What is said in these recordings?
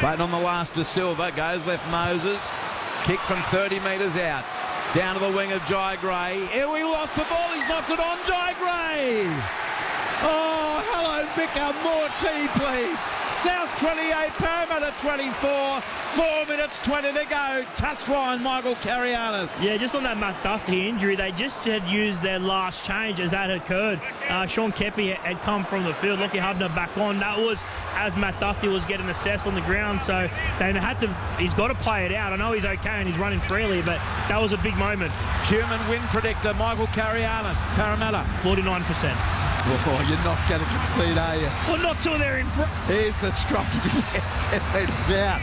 Played on the last to Silva. Goes left Moses. Kick from 30 metres out. Down to the wing of Jai Gray. Here we lost the ball. He's knocked it on. Jai Gray. Oh, hello, Vicar. More tea, please. South 28, Parramatta 24. 4 minutes 20 to go. Touchline, Michael Carianis. Yeah, just on that Matt Duffy injury, they just had used their last change as that occurred. Sean Kepi had come from the field. Lockie Hubner back on. That was as Matt Duffy was getting assessed on the ground. So they had to. He's got to play it out. I know he's okay and he's running freely, but that was a big moment. Human win predictor, Michael Carianis. Parramatta. 49%. Oh, you're not going to concede, are you? Well, not till they're in front. Here's the scrum to be 10 metres out.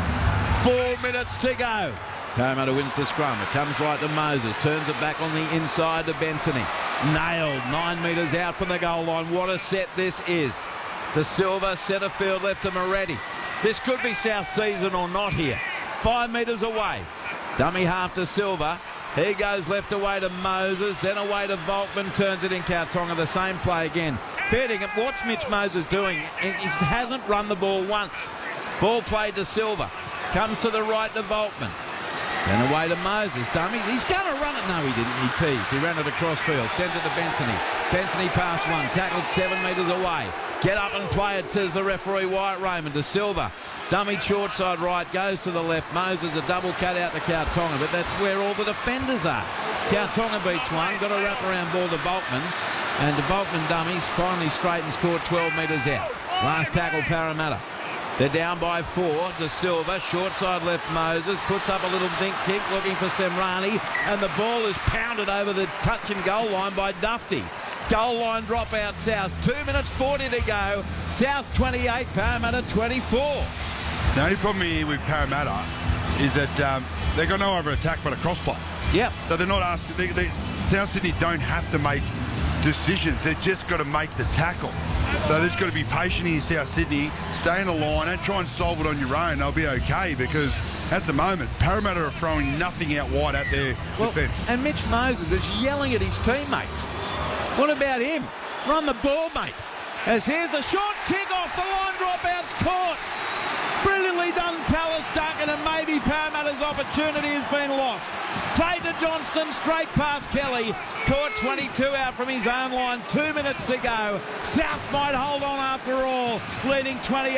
4 minutes to go. Parramatta wins the scrum. It comes right to Moses. Turns it back on the inside to Bensony. Nailed. 9 metres out from the goal line. What a set this is. To Silva, centre field left to Moretti. This could be South season or not here. 5 metres away. Dummy half to Silva. He goes left away to Moses, then away to Volkman, turns it in Kautonga, the same play again. Fair dinkum, what's Mitch Moses doing? He hasn't run the ball once. Ball played to Silva, comes to the right to Volkman. Then away to Moses, dummy. He's going to run it. No, he didn't. He teased. He ran it across field, sends it to Bensony. Bensony past one, tackled 7 metres away. Get up and play it, says the referee Wyatt Raymond to Silva. Dummy short side right, goes to the left. Moses, a double cut out to Kautonga, but that's where all the defenders are. Kautonga beats one, got a wraparound ball to Volkman, and the Volkman dummies finally straight and scored 12 metres out. Last tackle, Parramatta. They're down by 4 to Silva, short side left Moses, puts up a little dink kick looking for Semrani, and the ball is pounded over the touch and goal line by Duffy. Goal line dropout South, 2 minutes 40 to go. South 28, Parramatta 24. The only problem here with Parramatta is that they've got no over attack but a cross play. Yep. So they're not asking. South Sydney don't have to make decisions. They've just got to make the tackle. So they've got to be patient here, South Sydney. Stay in the line and try and solve it on your own. They'll be okay because at the moment Parramatta are throwing nothing out wide at their defence. And Mitch Moses is yelling at his teammates. What about him? Run the ball, mate. As here's the short kick off the line, dropout's caught. Brilliantly done, Tallis Duncan, and maybe Parramatta's opportunity has been lost. Played to Johnston, straight past Kelly. Caught 22 out from his own line. 2 minutes to go. South might hold on after all. Leading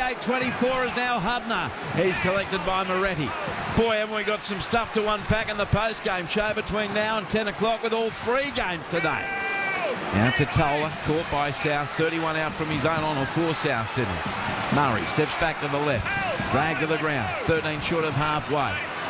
28-24 is now Hubner. He's collected by Moretti. Boy, haven't we got some stuff to unpack in the post-game show between now and 10 o'clock with all 3 games today. Now to Tola, caught by South, 31 out from his own on for South Sydney. Murray steps back to the left, drag to the ground, 13 short of halfway.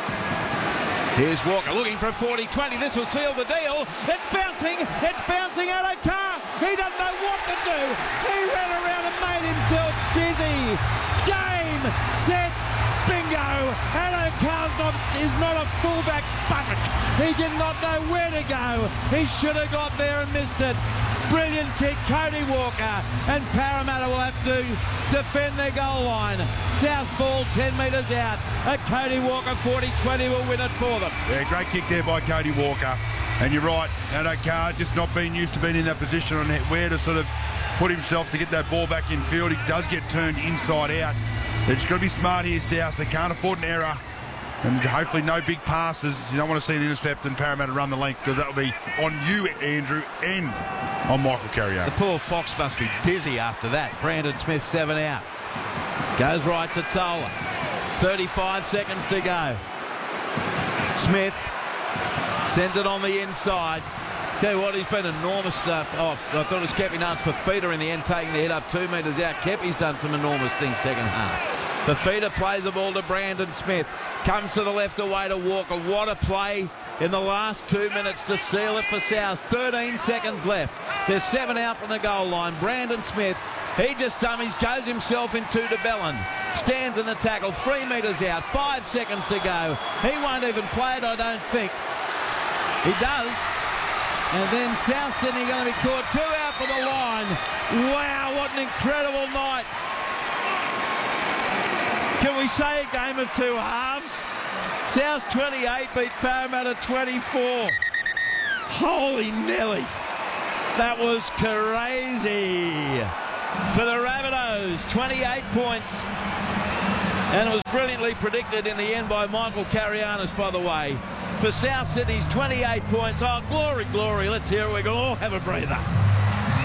Here's Walker looking for a 40-20, this will seal the deal. It's bouncing out of car. He doesn't know what to do. He ran around and made himself dizzy. Game, set, bingo. Hello Carr is not a fullback bucket. He did not know where to go. He should have got there and missed it. Brilliant kick, Cody Walker, and Parramatta will have to defend their goal line. South ball 10 metres out. A Cody Walker 40-20 will win it for them. Yeah, great kick there by Cody Walker. And you're right, Hello Carr just not being used to being in that position on where to sort of put himself to get that ball back in field. He does get turned inside out. They've just got to be smart here, South. They can't afford an error. And hopefully no big passes. You don't want to see an intercept and Parramatta run the length because that will be on you, Andrew, and on Michael Carrier. The poor Fox must be dizzy after that. Brandon Smith 7 out. Goes right to Tola. 35 seconds to go. Smith sends it on the inside. Tell you what, he's been enormous. I thought it was Kepi Nuts for Fafita in the end, taking the head up 2 metres out. Kepi's done some enormous things second half. Fafita plays the ball to Brandon Smith. Comes to the left away to Walker. What a play in the last 2 minutes to seal it for South. 13 seconds left. There's 7 out from the goal line. Brandon Smith, he just dummies, goes himself into DeBellin. Stands in the tackle, 3 metres out. 5 seconds to go. He won't even play it, I don't think. He does. And then South Sydney going to be caught 2 out for the line. Wow, what an incredible night. Can we say a game of 2 halves? South 28 beat Parramatta 24. Holy Nelly. That was crazy. For the Rabbitohs, 28 points. And it was brilliantly predicted in the end by Michael Carianis, by the way. For South Sydney's 28 points. Oh, glory, glory. Let's hear it. We can all have a breather.